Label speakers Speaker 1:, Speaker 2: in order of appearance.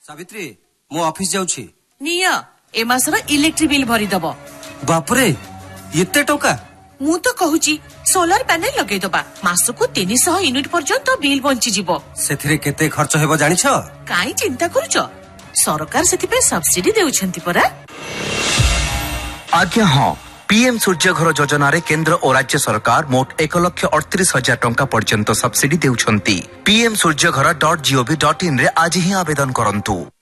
Speaker 1: सावित्री मो ऑफिस जाउछि
Speaker 2: निया ए मासर electric bill भरी दबो।
Speaker 1: बाप रे एते टोका
Speaker 2: मु तो कहूची सोलर पैनल लगे दबा मासको 300 यूनिट पर्यंत बिल बंची जिवो।
Speaker 1: सेथिरे केते खर्च हेबो जानिछ?
Speaker 2: काई चिंता करूछ सरकार सेति पे सब्सिडी देउछंती परा।
Speaker 3: आज्ञा हां पीएम सूर्य घर योजना रे केंद्र और राज्य सरकार मोट 1,38,000 टंका पर्यंत सब्सिडी देउछंती। pmsurjagara.gov.in रे आज ही आवेदन करंतु।